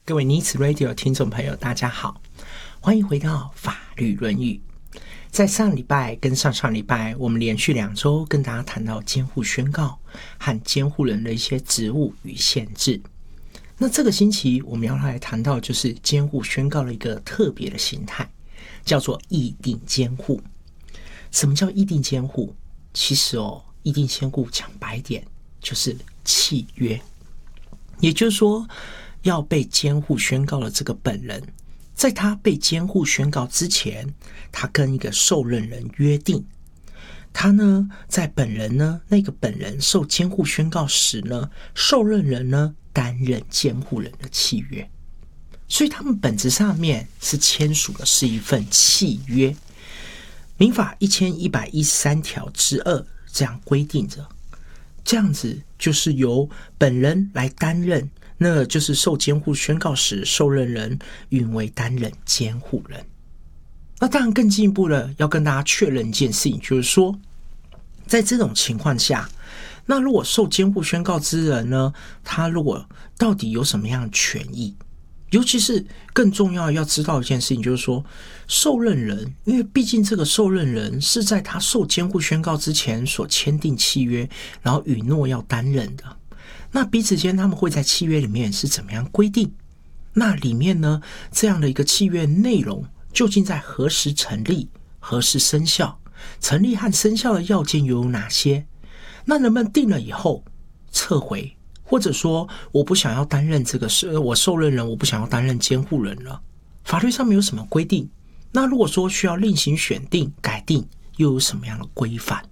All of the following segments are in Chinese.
各位尼子 Radio 听众朋友大家好，欢迎回到法律论语。在上礼拜跟上上礼拜，我们连续2周跟大家谈到监护宣告和监护人的一些职务与限制。那这个星期我们要来谈到就是监护宣告的一个特别的形态，叫做议定监护。什么叫议定监护？其实议定监护讲白点就是契约，也就是说要被监护宣告的这个本人，在他被监护宣告之前，他跟一个受任人约定，他呢在那个本人受监护宣告时呢，受任人呢担任监护人的契约，所以他们本质上面是签署的是一份契约。民法1113条之2这样规定着，这样子就是由本人来担任，那就是受监护宣告时，受任人允为担任监护人。那当然更进一步的要跟大家确认一件事情，就是说在这种情况下，那如果受监护宣告之人呢，他如果到底有什么样的权益，尤其是更重要要知道一件事情，就是说受任人，因为毕竟这个受任人是在他受监护宣告之前所签订契约，然后允诺要担任的，那彼此间他们会在契约里面是怎么样规定，那里面呢这样的一个契约内容究竟在何时成立，何时生效，成立和生效的要件又有哪些，那能不能定了以后撤回，或者说我不想要担任这个事，我受任人我不想要担任监护人了，法律上面有什么规定，那如果说需要另行选定改定又有什么样的规范。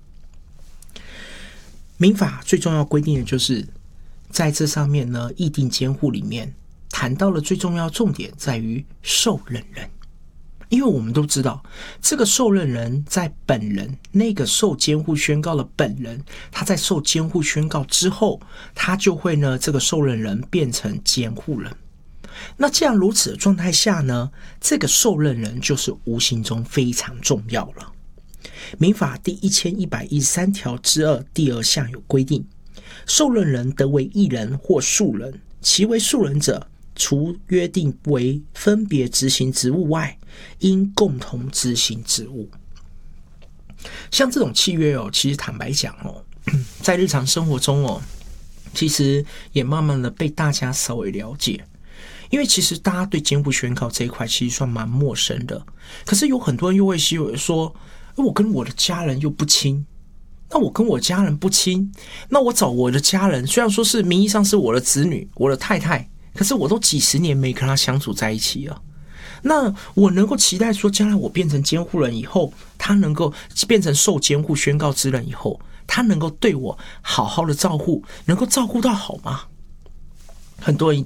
民法最重要规定的就是在这上面呢，议定监护里面谈到了最重要重点在于受任人。因为我们都知道这个受任人在本人那个受监护宣告的本人，他在受监护宣告之后，他就会呢这个受任人变成监护人。那这样如此的状态下呢，这个受任人就是无形中非常重要了。民法第1113条之2第2项有规定，受任人得为一人或数人，其为数人者，除约定为分别执行职务外，应共同执行职务。像这种契约其实坦白讲在日常生活中其实也慢慢的被大家稍微了解。因为其实大家对监护宣告这一块其实算蛮陌生的，可是有很多人又会说，我跟我的家人又不亲，那我跟我家人不亲，那我找我的家人，虽然说是名义上是我的子女，我的太太，可是我都几十年没跟他相处在一起了，那我能够期待说将来我变成监护人以后，他能够变成受监护宣告之人以后，他能够对我好好的照顾，能够照顾到好吗？很多人